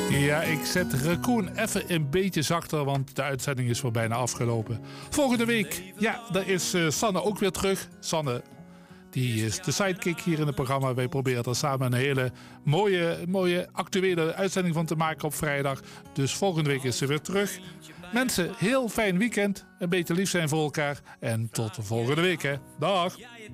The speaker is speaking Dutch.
Ja, ik zet Raccoon even een beetje zachter, want de uitzending is voor bijna afgelopen. Volgende week, ja, daar is Sanne ook weer terug. Sanne, die is de sidekick hier in het programma. Wij proberen er samen een hele mooie actuele uitzending van te maken op vrijdag. Dus volgende week is ze weer terug. Mensen, heel fijn weekend. Een beetje lief zijn voor elkaar. En tot de volgende week, hè. Dag.